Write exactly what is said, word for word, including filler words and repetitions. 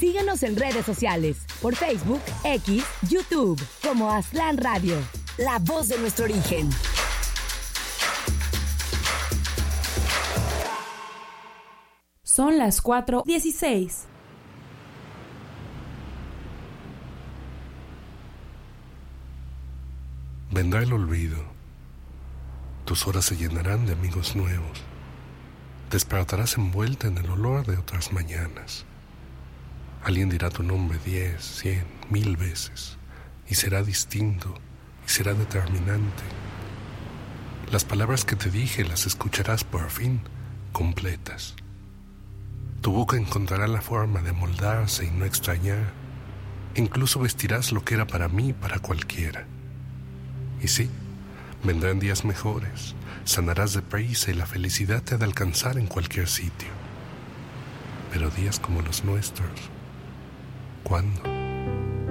Síguenos en redes sociales, por Facebook, X, YouTube, como Aztlán Radio, la voz de nuestro origen. Son las cuatro dieciséis. Vendrá el olvido. Tus horas se llenarán de amigos nuevos. Despertarás envuelta en el olor de otras mañanas. Alguien dirá tu nombre diez, cien, mil veces, y será distinto, y será determinante. Las palabras que te dije las escucharás por fin completas. Tu boca encontrará la forma de moldarse y no extrañar. Incluso vestirás lo que era para mí, para cualquiera. Y sí, vendrán días mejores, sanarás deprisa y la felicidad te ha de alcanzar en cualquier sitio. Pero días como los nuestros, ¿cuándo?